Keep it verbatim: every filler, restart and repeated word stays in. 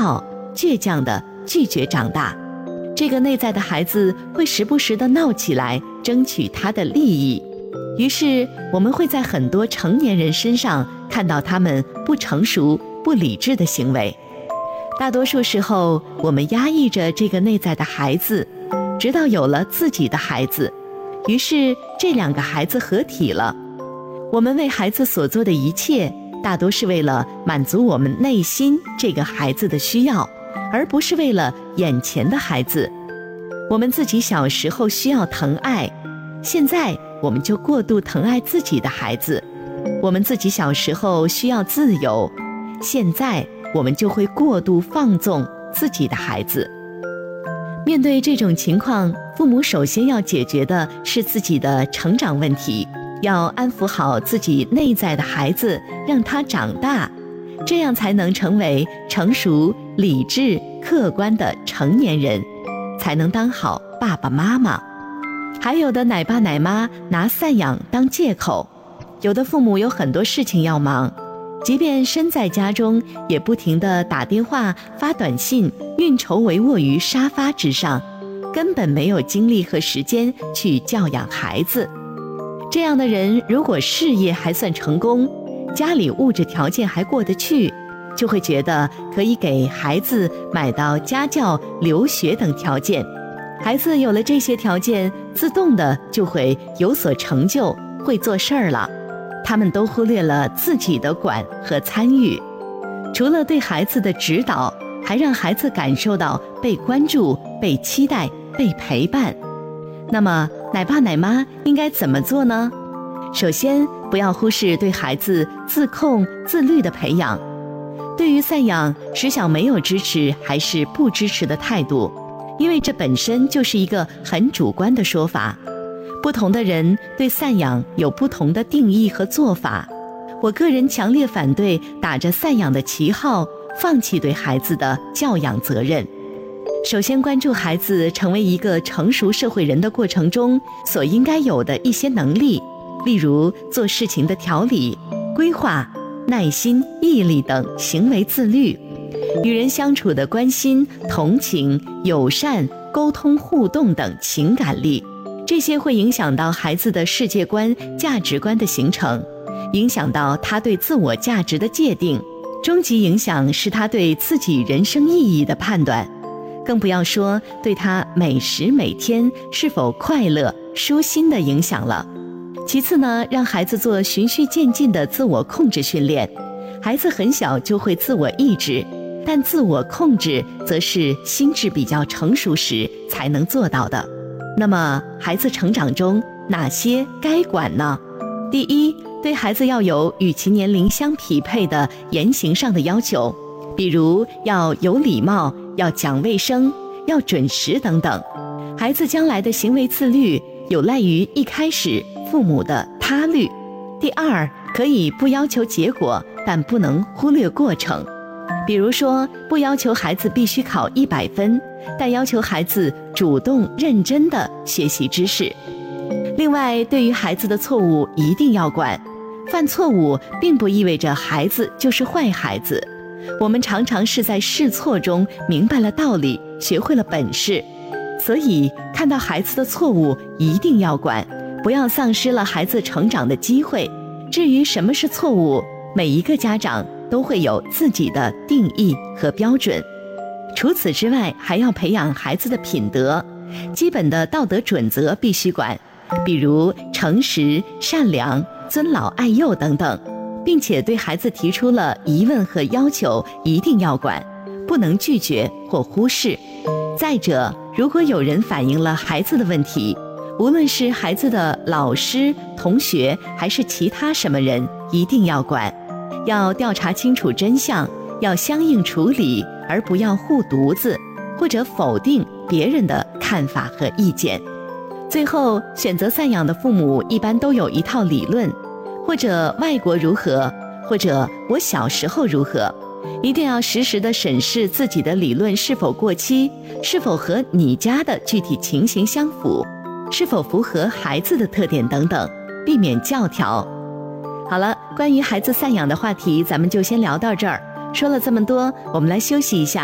要、倔强地拒绝长大。这个内在的孩子会时不时地闹起来，争取他的利益。于是我们会在很多成年人身上看到他们不成熟、不理智的行为。大多数时候，我们压抑着这个内在的孩子，直到有了自己的孩子，于是这两个孩子合体了。我们为孩子所做的一切，大多是为了满足我们内心这个孩子的需要，而不是为了眼前的孩子。我们自己小时候需要疼爱，现在我们就过度疼爱自己的孩子。我们自己小时候需要自由，现在我们就会过度放纵自己的孩子。面对这种情况，父母首先要解决的是自己的成长问题，要安抚好自己内在的孩子，让他长大，这样才能成为成熟、理智、客观的成年人，才能当好爸爸妈妈。还有的奶爸奶妈拿赡养当借口，有的父母有很多事情要忙，即便身在家中，也不停地打电话、发短信，运筹帷幄于沙发之上，根本没有精力和时间去教养孩子。这样的人如果事业还算成功，家里物质条件还过得去，就会觉得可以给孩子买到家教、留学等条件。孩子有了这些条件，自动的就会有所成就，会做事儿了。他们都忽略了自己的管和参与，除了对孩子的指导，还让孩子感受到被关注、被期待、被陪伴。那么奶爸奶妈应该怎么做呢？首先，不要忽视对孩子自控、自律的培养。对于赡养，实小没有支持还是不支持的态度，因为这本身就是一个很主观的说法。不同的人对赡养有不同的定义和做法。我个人强烈反对打着赡养的旗号，放弃对孩子的教养责任。首先关注孩子成为一个成熟社会人的过程中所应该有的一些能力，例如做事情的条理、规划、耐心、毅力等行为自律，与人相处的关心、同情、友善、沟通互动等情感力，这些会影响到孩子的世界观、价值观的形成，影响到他对自我价值的界定，终极影响是他对自己人生意义的判断，更不要说对他每时每天是否快乐、舒心的影响了。其次呢，让孩子做循序渐进的自我控制训练。孩子很小就会自我抑制，但自我控制则是心智比较成熟时才能做到的。那么孩子成长中哪些该管呢？第一，对孩子要有与其年龄相匹配的言行上的要求，比如要有礼貌，要讲卫生，要准时等等。孩子将来的行为自律有赖于一开始父母的他律。第二，可以不要求结果，但不能忽略过程。比如说，不要求孩子必须考一百分，但要求孩子主动认真地学习知识。另外，对于孩子的错误一定要管，犯错误并不意味着孩子就是坏孩子。我们常常是在试错中明白了道理，学会了本事。所以看到孩子的错误一定要管，不要丧失了孩子成长的机会。至于什么是错误，每一个家长都会有自己的定义和标准。除此之外，还要培养孩子的品德，基本的道德准则必须管，比如诚实、善良、尊老爱幼等等，并且对孩子提出了疑问和要求一定要管，不能拒绝或忽视。再者，如果有人反映了孩子的问题，无论是孩子的老师、同学还是其他什么人，一定要管，要调查清楚真相，要相应处理，而不要护犊子或者否定别人的看法和意见。最后，选择赡养的父母一般都有一套理论，或者外国如何，或者我小时候如何，一定要实时地审视自己的理论是否过期，是否和你家的具体情形相符，是否符合孩子的特点等等，避免教条。好了，关于孩子赡养的话题咱们就先聊到这儿。说了这么多，我们来休息一下。